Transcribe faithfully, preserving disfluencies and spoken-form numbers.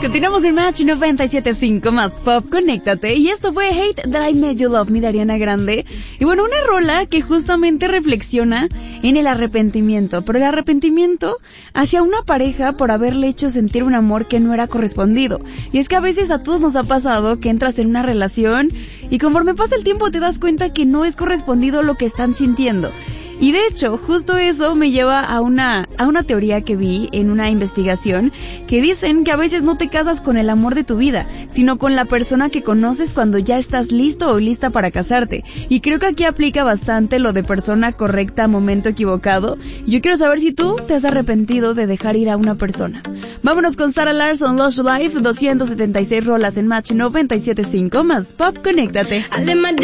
Continuamos en Match noventa y siete punto cinco más Pop, conéctate. Y esto fue Hate That I Made You Love Me de Ariana Grande. Y bueno, una rola que justamente reflexiona en el arrepentimiento, pero el arrepentimiento hacia una pareja por haberle hecho sentir un amor que no era correspondido. Y es que a veces a todos nos ha pasado que entras en una relación y conforme pasa el tiempo te das cuenta que no es correspondido lo que están sintiendo. Y de hecho, justo eso me lleva a una, a una teoría que vi en una investigación que dicen que a veces no te casas con el amor de tu vida, sino con la persona que conoces cuando ya estás listo o lista para casarte. Y creo que aquí aplica bastante lo de persona correcta, momento equivocado. Yo quiero saber si tú te has arrepentido de dejar ir a una persona. Vámonos con Sarah Larsson, Lost Life, doscientas setenta y seis rolas en Match noventa y siete punto cinco más Pop, conéctate.